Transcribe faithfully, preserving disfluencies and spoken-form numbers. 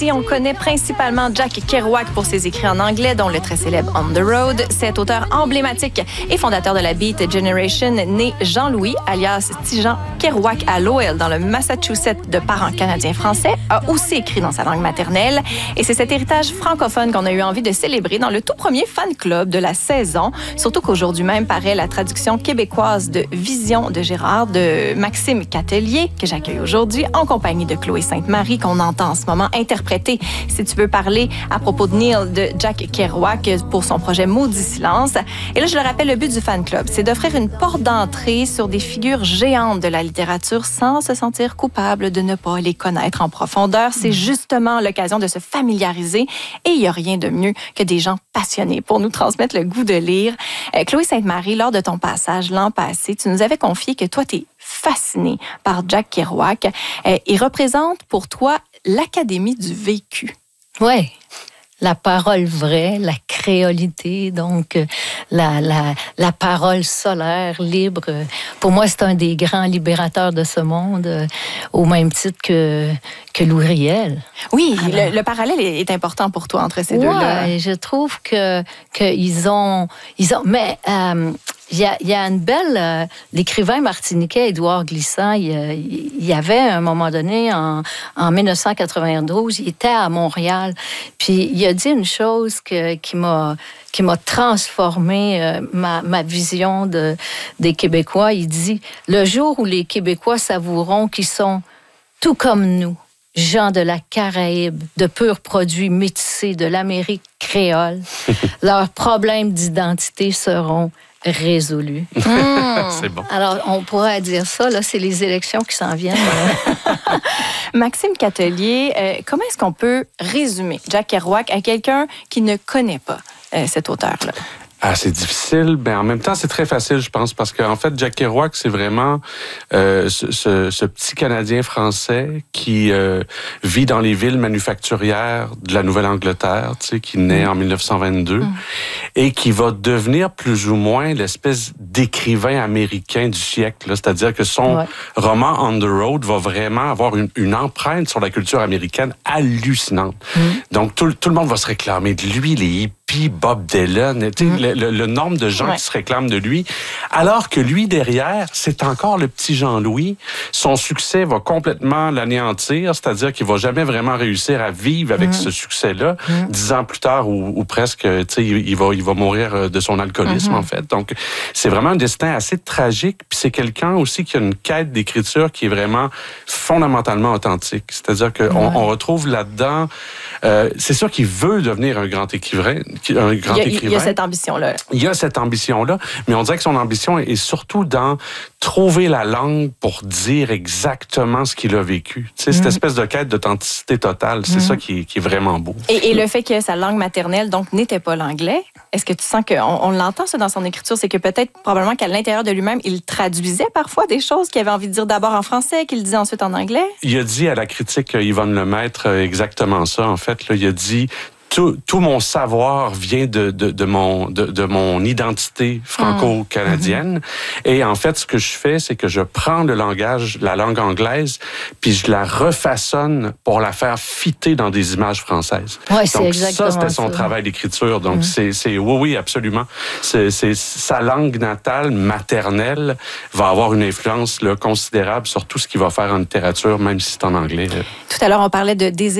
Ici, on connaît principalement Jack Kerouac pour ses écrits en anglais, dont le très célèbre On the Road. Cet auteur emblématique et fondateur de la Beat Generation, né Jean-Louis, alias Tijan Kerouac à Lowell, dans le Massachusetts, de parents canadiens-français, a aussi écrit dans sa langue maternelle. Et c'est cet héritage francophone qu'on a eu envie de célébrer dans le tout premier fan club de la saison. Surtout qu'aujourd'hui même paraît la traduction québécoise de Vision de Gérard de Maxime Catelier, que j'accueille aujourd'hui en compagnie de Chloé Sainte-Marie, qu'on entend en ce moment interpréter, si tu veux parler à propos de Neil de Jack Kerouac pour son projet Maudit Silence. Et là, je le rappelle, le but du fan club, c'est d'offrir une porte d'entrée sur des figures géantes de la littérature sans se sentir coupable de ne pas les connaître en profondeur. C'est justement l'occasion de se familiariser et il n'y a rien de mieux que des gens passionnés pour nous transmettre le goût de lire. Euh, Chloé Sainte-Marie, lors de ton passage l'an passé, tu nous avais confié que toi, tu es fascinée par Jack Kerouac. Euh, il représente pour toi l'Académie du vécu. Oui, la parole vraie, la créolité, donc la, la, la parole solaire, libre. Pour moi, c'est un des grands libérateurs de ce monde, au même titre que, que Louis Riel. Oui, Alors, le, le parallèle est important pour toi entre ces ouais, deux-là. Oui, je trouve que qu'ils ont, ils ont... Mais... Euh, Il y, a, il y a une belle... Euh, l'écrivain martiniquais Édouard Glissant, il, il y avait à un moment donné, en, en dix-neuf cent quatre-vingt-douze, il était à Montréal, puis il a dit une chose que, qui m'a qui m'a transformé euh, ma, ma vision de, des Québécois. Il dit, le jour où les Québécois savoureront qu'ils sont tout comme nous, gens de la Caraïbe, de purs produits métissés de l'Amérique créole, leurs problèmes d'identité seront résolu. Mmh. C'est bon. Alors, on pourrait dire ça, là, c'est les élections qui s'en viennent. Maxime Catelier, euh, comment est-ce qu'on peut résumer Jack Kerouac à quelqu'un qui ne connaît pas euh, cet auteur-là? Ah, c'est difficile, mais en même temps, c'est très facile, je pense, parce qu'en fait, Jack Kerouac, c'est vraiment euh, ce, ce, ce petit Canadien français qui euh, vit dans les villes manufacturières de la Nouvelle-Angleterre, tu sais, qui naît en dix-neuf cent vingt-deux, mmh. et qui va devenir plus ou moins l'espèce d'écrivain américain du siècle. Là. C'est-à-dire que son ouais. roman On the Road va vraiment avoir une, une empreinte sur la culture américaine hallucinante. Mmh. Donc, tout, tout le monde va se réclamer de lui, les hippies, Bob Dylan, mmh. le, le, le nombre de gens ouais. qui se réclament de lui, alors que lui, derrière, c'est encore le petit Jean-Louis. Son succès va complètement l'anéantir, c'est-à-dire qu'il va jamais vraiment réussir à vivre avec mmh. ce succès-là. Mmh. Dix ans plus tard, ou, ou presque, tu sais, il, il, va, il va mourir de son alcoolisme, mmh. en fait. Donc, c'est vraiment un destin assez tragique, puis c'est quelqu'un aussi qui a une quête d'écriture qui est vraiment fondamentalement authentique. C'est-à-dire qu'on ouais. on retrouve là-dedans... Euh, c'est sûr qu'il veut devenir un grand écrivain. Un grand il, y a, écrivain. il y a cette ambition-là. Il y a cette ambition-là, mais on dirait que son ambition est surtout dans trouver la langue pour dire exactement ce qu'il a vécu. Tu sais, mm-hmm. cette espèce de quête d'authenticité totale, c'est mm-hmm. ça qui est, qui est vraiment beau. Et, et le fait que sa langue maternelle, donc, n'était pas l'anglais, est-ce que tu sens qu'on on l'entend, ça, dans son écriture? C'est que peut-être, probablement qu'à l'intérieur de lui-même, il traduisait parfois des choses qu'il avait envie de dire d'abord en français, qu'il disait ensuite en anglais? Il a dit à la critique Yvonne Lemaître exactement ça, en fait. Là, il a dit... Tout, tout mon savoir vient de, de, de, mon, de, de mon identité franco-canadienne. Mm-hmm. Et en fait, ce que je fais, c'est que je prends le langage, la langue anglaise, puis je la refaçonne pour la faire fitter dans des images françaises. Ouais, c'est Donc exactement ça, c'était son ça. travail d'écriture. Donc mm-hmm. c'est, c'est, oui, oui, absolument. C'est, c'est, sa langue natale, maternelle, va avoir une influence là, considérable sur tout ce qu'il va faire en littérature, même si c'est en anglais. Tout à l'heure, on parlait de désir